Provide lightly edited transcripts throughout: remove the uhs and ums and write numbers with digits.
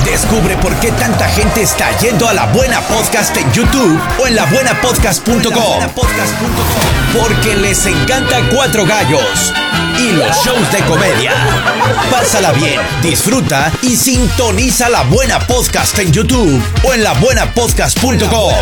Descubre por qué tanta gente está yendo a La Buena Podcast en YouTube o en labuenapodcast.com. Porque les encanta Cuatro Gallos y los shows de comedia. Pásala bien, disfruta y sintoniza La Buena Podcast en YouTube o en labuenapodcast.com.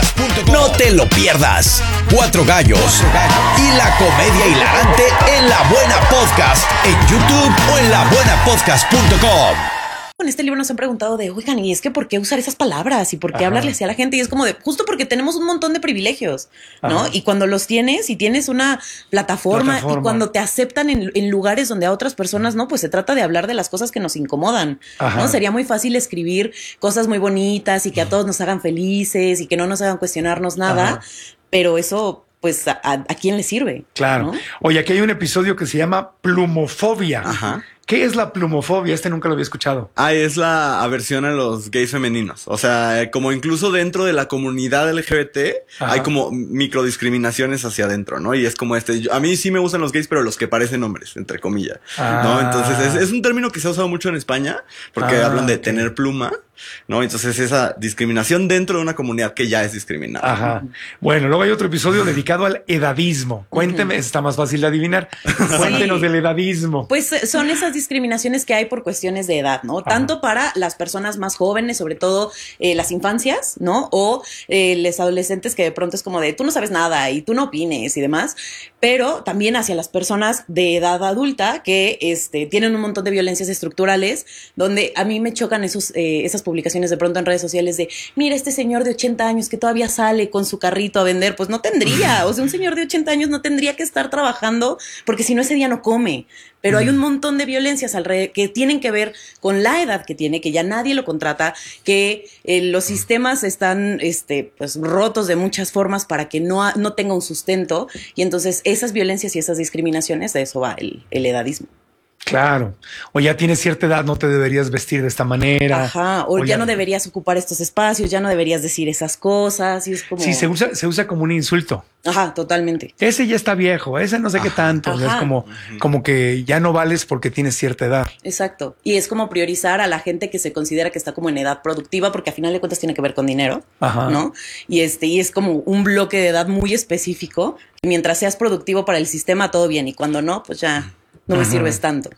No te lo pierdas. Cuatro Gallos y la comedia hilarante en La Buena Podcast en YouTube o en labuenapodcast.com. Con este libro nos han preguntado de, oigan, y es que ¿por qué usar esas palabras? ¿Y por qué hablarle así a la gente? Y es como de, justo porque tenemos un montón de privilegios, ¿no? Y cuando los tienes y tienes una plataforma y cuando te aceptan en lugares donde a otras personas no, pues se trata de hablar de las cosas que nos incomodan, ¿no? Sería muy fácil escribir cosas muy bonitas y que a todos nos hagan felices y que no nos hagan cuestionarnos nada, pero eso... pues a quién le sirve. Claro. ¿No? Oye, aquí hay un episodio que se llama Plumofobia. ¿Qué es la plumofobia? Nunca lo había escuchado. Es la aversión a los gays femeninos. O sea, como incluso dentro de la comunidad LGBT hay como microdiscriminaciones hacia adentro, ¿no? Y es como a mí sí me gustan los gays, pero los que parecen hombres, entre comillas, ¿no? Entonces es un término que se ha usado mucho en España porque hablan de tener pluma, ¿no? Entonces esa discriminación dentro de una comunidad que ya es discriminada. Bueno, luego hay otro episodio dedicado al edadismo. Cuénteme, está más fácil de adivinar. Cuéntenos del edadismo. Pues son esas discriminaciones que hay por cuestiones de edad, ¿no? Tanto para las personas más jóvenes, sobre todo las infancias, ¿no? O los adolescentes que de pronto es como de tú no sabes nada y tú no opines y demás, pero también hacia las personas de edad adulta que tienen un montón de violencias estructurales, donde a mí me chocan esas publicaciones de pronto en redes sociales de mira este señor de 80 años que todavía sale con su carrito a vender. Pues no tendría, o sea, un señor de 80 años no tendría que estar trabajando porque si no ese día no come. Pero hay un montón de violencias alrededor que tienen que ver con la edad que tiene, que ya nadie lo contrata, que los sistemas están pues rotos de muchas formas para que no tenga un sustento. Y entonces esas violencias y esas discriminaciones, de eso va el edadismo. Claro. O ya tienes cierta edad, no te deberías vestir de esta manera. O ya no deberías ocupar estos espacios, ya no deberías decir esas cosas. Y es como... Sí, se usa como un insulto. Totalmente. Ese ya está viejo, ese no sé qué tanto. Es como que ya no vales porque tienes cierta edad. Exacto. Y es como priorizar a la gente que se considera que está como en edad productiva, porque a final de cuentas tiene que ver con dinero, ¿no? Y es como un bloque de edad muy específico. Y mientras seas productivo para el sistema, todo bien. Y cuando no, pues ya... no me sirves tanto.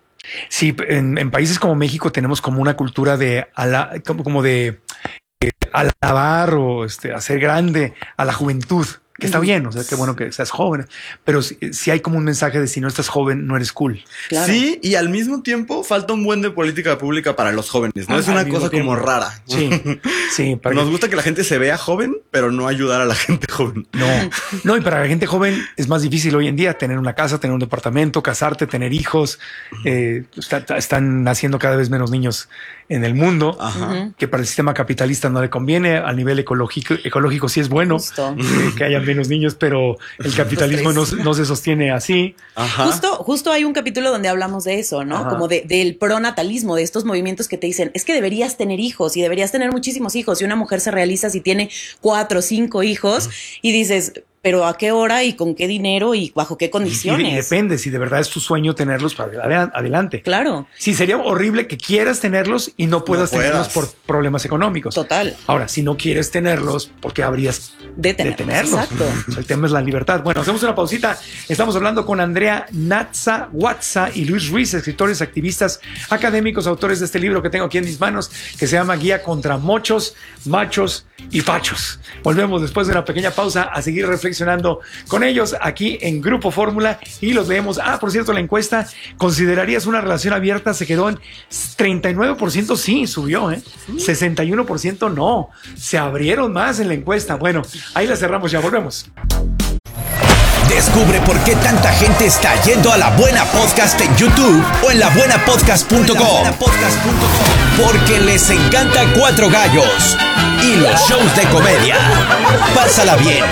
Sí, en países como México tenemos como una cultura de alabar o hacer grande a la juventud, que está bien, o sea, qué bueno que seas joven, pero sí hay como un mensaje de si no estás joven, no eres cool. Claro. Sí, y al mismo tiempo falta un buen de política pública para los jóvenes, ¿no? Es una cosa como rara. Sí. Nos gusta que la gente se vea joven, pero no ayudar a la gente joven. No, y para la gente joven es más difícil hoy en día tener una casa, tener un departamento, casarte, tener hijos. Están naciendo cada vez menos niños en el mundo, que para el sistema capitalista no le conviene. A nivel ecológico sí es bueno que haya menos niños, pero el capitalismo no se sostiene así. Justo hay un capítulo donde hablamos de eso, ¿no? Como del pronatalismo, de estos movimientos que te dicen, es que deberías tener hijos y deberías tener muchísimos hijos. Y una mujer se realiza si tiene 4 o 5 hijos y dices... pero ¿a qué hora y con qué dinero y bajo qué condiciones? Y depende si de verdad es tu sueño tenerlos para adelante. Claro. Sí, sería horrible que quieras tenerlos y no puedas tenerlos por problemas económicos. Total. Ahora, si no quieres tenerlos, ¿por qué habrías de tenerlos? Exacto. O sea, el tema es la libertad. Bueno, hacemos una pausita. Estamos hablando con Andrea Natza Watza y Luis Ruiz, escritores, activistas, académicos, autores de este libro que tengo aquí en mis manos, que se llama Guía contra Mochos, Machos y Fachos. Volvemos después de una pequeña pausa a seguir reflexionando con ellos aquí en Grupo Fórmula y los leemos. Por cierto, la encuesta, ¿considerarías una relación abierta? Se quedó en 39%, sí, subió, 61% no. Se abrieron más en la encuesta. Bueno, ahí la cerramos, ya volvemos. Descubre por qué tanta gente está yendo a La Buena Podcast en YouTube o en labuenapodcast.com. Porque les encanta Cuatro Gallos y los shows de comedia. Pásala bien,